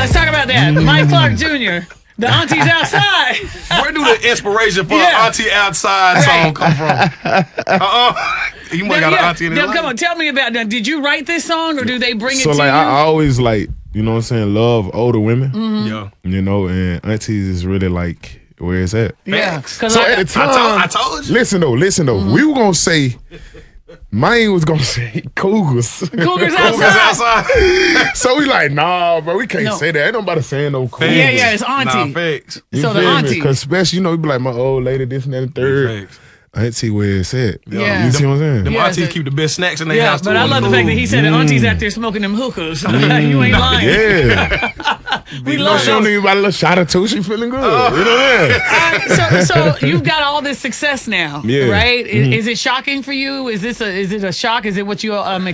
Let's talk about that. Mike Clark Jr. The Auntie's Outside. Where do the inspiration for Auntie Outside song come from? You might got an auntie in his life. Come on, tell me about that. Did you write this song or do they bring it to you? So like I always like, you know what I'm saying, love older women. Yeah. You know, and aunties is really like where it's at. Yeah. So at the time, I told you. Listen though. We were gonna say, mine was gonna say Cougars. Cougars outside. So we like, nah, bro, we can't say that. Ain't nobody saying no Cougars. Yeah, it's Auntie. Nah, facts. So the Auntie. Because especially, you know, you be like, my old lady, this and that and third. Facts. Auntie where it's at. Yeah. You see what I'm saying? Them aunties keep the best snacks in their house. But I love the fact that he said the Auntie's out there smoking them hookahs. You ain't lying. Yeah. We love She don't even buy a little shot or two. She feeling good. You know what I mean? So you've got all this success now, Yeah. right? Is it shocking for you? Is it a shock? Is it what you